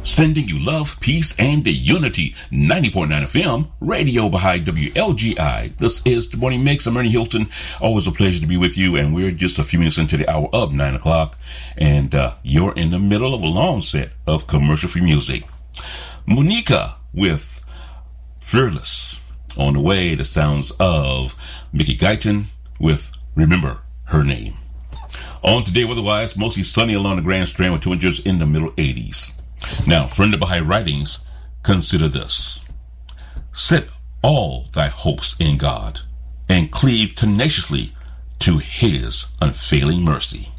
Sending you love, peace, and unity. 90.9 FM, Radio Baha'i WLGI. This is the Morning Mix. I'm Ernie Hilton. Always a pleasure to be with you, and we're just a few minutes into the hour of 9 o'clock, and you're in the middle of a long set of commercial-free music. Monica with Fearless. On the way, the sounds of Mickey Guyton with Remember Her Name. On today, otherwise, mostly sunny along the Grand Strand with temperatures in the middle 80s. Now, friend of Baha'i writings, consider this. Set all thy hopes in God and cleave tenaciously to his unfailing mercy.